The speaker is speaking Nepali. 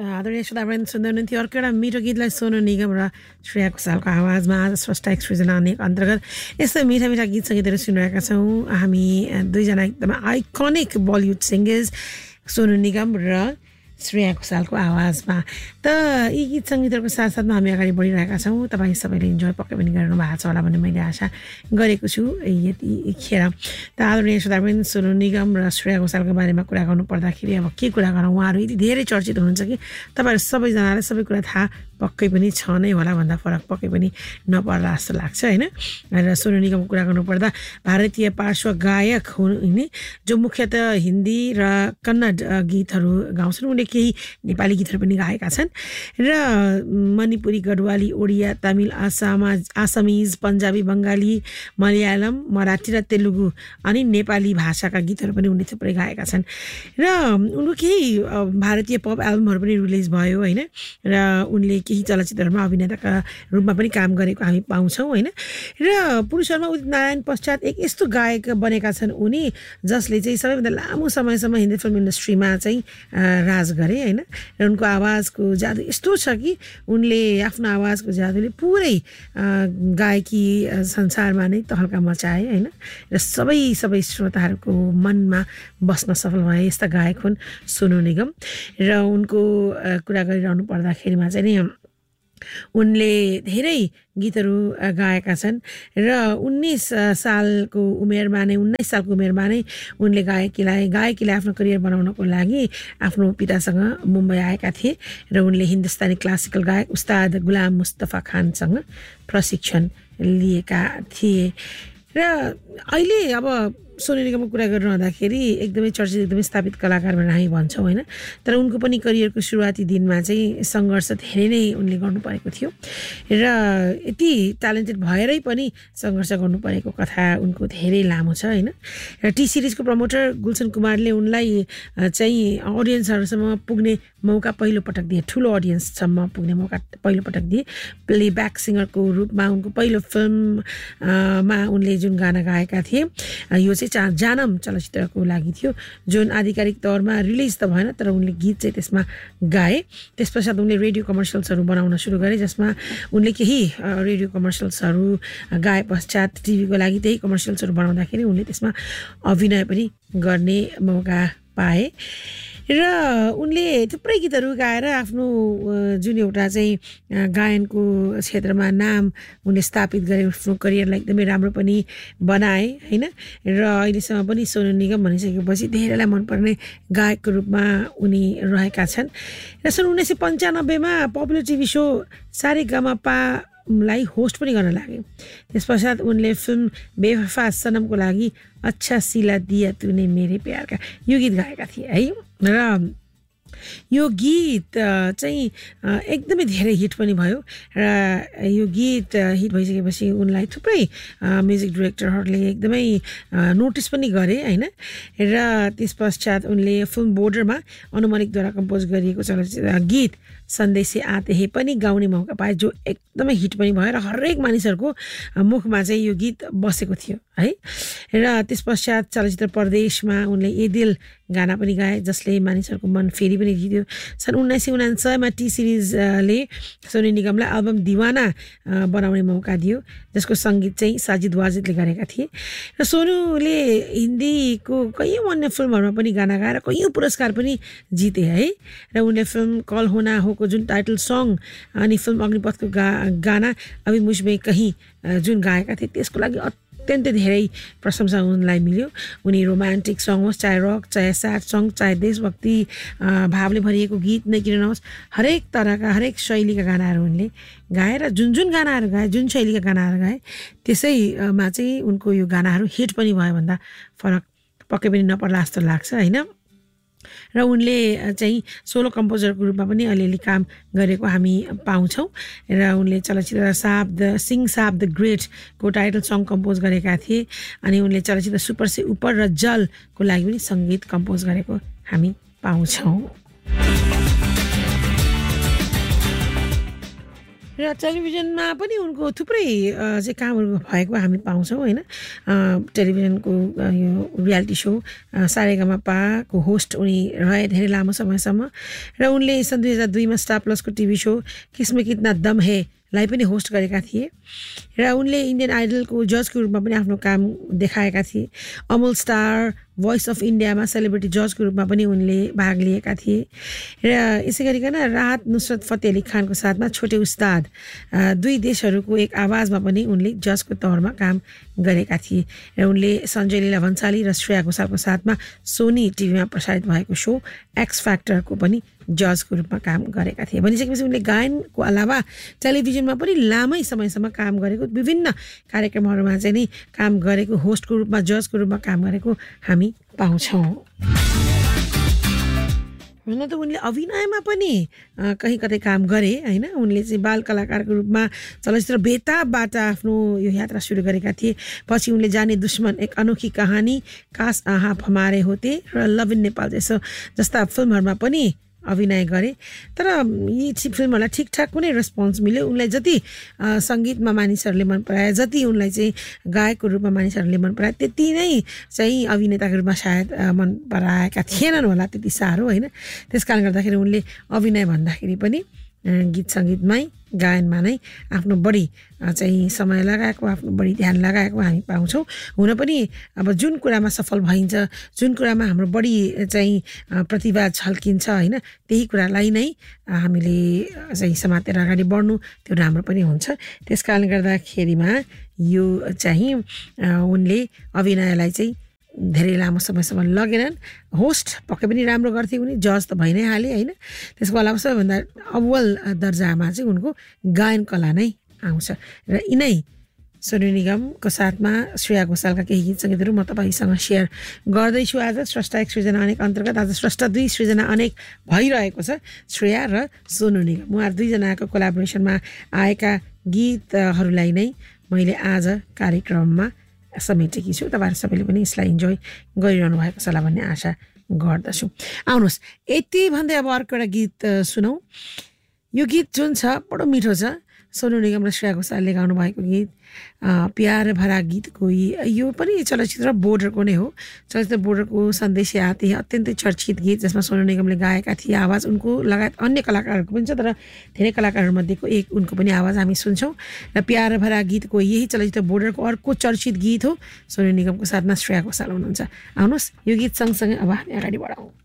आदरणीय श्रोतावृन्द सुन्दै हुनुहुन्थ्यो अर्को एउटा मिठो गीतलाई सोनु निगम र श्रेया घोषालको आवाजमा आज स्रष्टा सृजना अन्तर्गत यस्तो मिठा मिठा गीत सङ्गीतहरू सुनिरहेका छौँ हामी दुईजना एकदमै iconic Bollywood singers Sonu Nigam र श्रेया घोषालको आवाजमा त यी गीत सङ्गीतहरूको साथसाथमा हामी अगाडि बढिरहेका छौँ तपाईँ सबैले इन्जोय पक्कै पनि गरिरहनु भएको छ होला भन्ने मैले आशा गरेको छु यतिखेर त आदरणीय श्रोतावृन्द सोनु निगम र श्रेया घोषालको बारेमा कुरा गर्नु पर्दाखेरि अब के कुरा गरौँ उहाँहरू यति धेरै चर्चित हुनुहुन्छ कि तपाईँहरू सबैजनालाई सबै कुरा थाहा पक्कै पनि छ नै होला भन्दा फरक पक्कै पनि नपर्ला जस्तो लाग्छ होइन र सोनु निगमको कुरा गर्नुपर्दा भारतीय पार्श्व गायक हुन् जो मुख्यतः हिन्दी र कन्नड गीतहरू गाउँछन् उनले केही नेपाली गीतहरू पनि गाएका छन् र मणिपुरी गढवाली ओडिया तमिल आसामिज पन्जाबी बङ्गाली मलयालम मराठी र तेलुगु अनि नेपाली भाषाका गीतहरू पनि उनले थुप्रै गाएका छन् र उनको केही भारतीय पप एल्बमहरू पनि रिलिज भयो होइन र उनले केही चलचित्रहरूमा अभिनेताका रूपमा पनि काम गरेको हामी पाउँछौँ होइन र पुरुषहरूमा उदित नारायण पश्चात एक यस्तो गायक बनेका छन् उनी जसले चाहिँ सबैभन्दा लामो समयसम्म हिन्दी फिल्म इन्डस्ट्रीमा चाहिँ राज गरे होइन र उनको आवाजको जादु यस्तो छ कि उनले आफ्नो आवाजको जादुले पुरै गायकी संसारमा नै तहल्का मचाए होइन र सबै श्रोताहरूको मनमा बस्न सफल भए यस्ता गायक हुन् सोनु निगम र उनको कुरा गरिरहनु पर्दाखेरिमा चाहिँ नि उनले धेरै गीतहरू गाएका छन् र 19 सालको उमेरमा नै उनले गायकीलाई आफ्नो करियर बनाउनको लागि आफ्नो पितासँग मुम्बई आएका थिए र उनले हिन्दुस्तानी क्लासिकल गायक उस्ताद गुलाम मुस्तफा खानसँग प्रशिक्षण लिएका थिए र अहिले अब सोनु निगमको कुरा गरिरहँदाखेरि एकदमै चर्चित एकदमै स्थापित कलाकार भनेर हामी भन्छौँ होइन तर उनको पनि करियरको सुरुवाती दिनमा चाहिँ सङ्घर्ष धेरै नै उनले गर्नुपरेको थियो र यति ट्यालेन्टेड भएरै पनि सङ्घर्ष गर्नुपरेको कथा उनको धेरै लामो छ होइन र टी सिरिजको प्रमोटर गुलसन कुमारले उनलाई चाहिँ अडियन्सहरूसम्म पुग्ने मौका पहिलोपटक दिए ठुलो अडियन्ससम्म पुग्ने मौका पहिलोपटक दिए प्लेब्याक सिङ्गरको रूपमा उनको पहिलो फिल्ममा उनले जुन गाना गाएका थिए यो चाहिँ जानम चलचित्रको लागि थियो जुन आधिकारिक तौरमा रिलिज त भएन तर उनले गीत चाहिँ त्यसमा गाए त्यसपश्चात उनले रेडियो कमर्सियल्सहरू बनाउन सुरु गरे जसमा उनले केही रेडियो कमर्सियल्सहरू गाए पश्चात टिभीको लागि त्यही कमर्सियल्सहरू बनाउँदाखेरि उनले त्यसमा अभिनय पनि गर्ने मौका पाए र उनले थुप्रै गीतहरू गाएर आफ्नो जुन एउटा चाहिँ गायनको क्षेत्रमा नाम उनले स्थापित गरे आफ्नो करियरलाई एकदमै राम्रो पनि बनाए होइन र अहिलेसम्म पनि सोनु निगम भनिसकेपछि धेरैलाई मनपर्ने गायकको रूपमा उनी रहेका छन् र सन् 1995मा पपुलर टिभी सो सारेगामापा लाई होस्ट पनि गर्न लागे त्यस पश्चात उनले फिल्म बेवफा सनमको लागि अच्छा सिला दिया तूने मेरे प्यार का यो गीत गाएका थिए है र यो गीत चाहिँ एकदमै धेरै हिट पनि भयो र यो गीत हिट भइसकेपछि उनलाई थुप्रै म्युजिक डिरेक्टरहरूले एकदमै नोटिस पनि गरे होइन र त्यस पश्चात उनले फिल्म बोर्डरमा अनुमानिकद्वारा कम्पोज गरिएको चलचित्र गीत सन्देशे आते हे पनि गाउने मौका पाए जो एकदमै हिट पनि भयो र हरेक मानिसहरूको मुखमा चाहिँ यो गीत बसेको थियो है र त्यस पश्चात चलचित्र परदेशमा उनले ए दिल गाना पनि गाए जसले मानिसहरूको मन फेरि पनि जित्यो सन् 1999मा टी सिरिजले सोनु निगमलाई एल्बम दिवाना बनाउने मौका दियो जसको सङ्गीत चाहिँ साजिद वाजिदले गरेका थिए र सोनुले हिन्दीको कयौँ अन्य फिल्महरूमा पनि गाना गाएर कयौँ पुरस्कार पनि जिते है र उनले फिल्म कल होना होको जुन टाइटल सङ अनि फिल्म अग्निपथको गाना अभी मुझमें कहीं जुन गाएका थिए त्यसको लागि अत्यन्तै धेरै प्रशंसा उनलाई मिल्यो उनी रोमान्टिक सङ होस् चाहे रक चाहे स्याड सङ चाहे देशभक्ति भावले भरिएको गीत नै किन नहोस् हरेक तरहका हरेक शैलीका गानाहरू उनले गाए र जुन गानाहरू गाए जुन शैलीका गानाहरू गाए त्यसैमा चाहिँ उनको यो गानाहरू हिट पनि भयो भन्दा फरक पक्कै पनि नपर्ला जस्तो लाग्छ होइन र उनले चाहिँ सोलो कम्पोजरको रूपमा पनि अलिअलि काम गरेको हामी पाउँछौँ र उनले चलचित्र सिंह साब द ग्रेटको टाइटल सङ कम्पोज गरेका थिए अनि उनले चलचित्र सुपर से ऊपर र जलको लागि पनि सङ्गीत कम्पोज गरेको हामी पाउँछौँ र टेलिभिजनमा पनि उनको थुप्रै चाहिँ कामहरू भएको हामी पाउँछौँ होइन टेलिभिजनको यो रियालिटी सो सारेगामापाको होस्ट उनी रहे धेरै लामो समयसम्म र उनले सन् 2002मा स्टार प्लसको टिभी सो किसमें कितना दम है लाई पनि होस्ट गरेका थिए र उनले इन्डियन आइडलको जजको रूपमा पनि आफ्नो काम देखाएका थिए अमुल स्टार भोइस अफ इन्डियामा सेलिब्रिटी जजको रूपमा पनि उनले भाग लिएका थिए र यसै गरिकन राहत नुसरत फतेह अली खानको साथमा छोटे उस्ताद दुई देशहरूको एक आवाजमा पनि उनले जजको तौरमा काम गरेका थिए र उनले सञ्जय लीला भन्साली र श्रेया घोषालको साथमा सोनी टिभीमा प्रसारित भएको सो एक्स फ्याक्टरको पनि जजको रूपमा काम गरेका थिए भनिसकेपछि उनले गायनको अलावा टेलिभिजनमा पनि लामै समयसम्म काम गरेको विभिन्न कार्यक्रमहरूमा चाहिँ नि काम गरेको होस्टको रूपमा जजको रूपमा काम गरेको हामी पाउँछौँ हुन त उनले अभिनयमा पनि कहीँ कतै काम गरे होइन उनले चाहिँ बाल कलाकारको रूपमा चलचित्र बेताबबाट आफ्नो यो यात्रा सुरु गरेका थिए पछि उनले जाने दुश्मन एक अनोखी कहानी काश आहा हमारे होते र लभ इन नेपाल जस्ता फिल्महरूमा पनि अभिनय गरे तर यी फिल्महरूलाई ठिकठाक कुनै रेस्पोन्स मिल्यो उनलाई जति सङ्गीतमा मानिसहरूले मन पराए जति उनलाई चाहिँ गायकको रूपमा मानिसहरूले मन पराए त्यति नै चाहिँ अभिनेताको रूपमा सायद मन पराएका थिएनन् होला त्यति साह्रो होइन त्यस कारणले गर्दाखेरि उनले अभिनय भन्दाखेरि पनि गीत सङ्गीतमै गायनमा नै आफ्नो बढी चाहिँ समय लगाएको आफ्नो बढी ध्यान लगाएको हामी पाउँछौँ हुन पनि अब जुन कुरामा सफल भइन्छ जुन कुरामा हाम्रो बढी चाहिँ प्रतिभा झल्किन्छ होइन त्यही कुरालाई नै हामीले चाहिँ समातेर अगाडि बढ्नु त्यो राम्रो पनि हुन्छ त्यस कारणले गर्दाखेरिमा यो चाहिँ उनले अभिनयलाई चाहिँ धेरै लामो समयसम्म लगेनन् होस्ट पक्कै पनि राम्रो गर्थे उनी जज त भइ नै हाले होइन त्यसको अलावा सबैभन्दा अव्वल दर्जामा चाहिँ उनको गायन कला नै आउँछ र यिनै सोनू निगमको साथमा श्रेया घोषालका केही गीत सङ्गीतहरू म तपाईँसँग सेयर गर्दैछु आज स्रष्टा एक सृजना अनेक अन्तर्गत आज स्रष्टा दुई सृजना अनेक भइरहेको छ श्रेया र सोनू निगम उहाँहरू दुईजनाको कोलाबोरेसनमा आएका गीतहरूलाई नै मैले आज कार्यक्रममा समेटेकी छु तपाईँहरू सबैले पनि यसलाई इन्जोय गरिरहनु भएको छ होला भन्ने आशा गर्दछु आउनुहोस् यति भन्दै अब अर्को एउटा गीत सुनौँ यो गीत जुन छ बडो मिठो छ सोनू निगम र श्रेया घोषालले गाउनु भएको गीत प्यार भरा गीत कोही यो पनि चलचित्र बोर्डरको नै हो चलचित्र बोर्डरको सन्देश आते अत्यन्तै चर्चित गीत जसमा सोनू निगमले गाएका थिए आवाज उनको लगायत अन्य कलाकारहरूको पनि छ तर धेरै कलाकारहरूमध्येको एक उनको पनि आवाज हामी सुन्छौँ र प्यार भरा गीत कोही यही चलचित्र बोर्डरको अर्को चर्चित गीत हो सोनू निगमको साथमा श्रेया घोषाल हुनुहुन्छ आउनुहोस् यो गीत सँगसँगै अब हामी अगाडि बढाउँ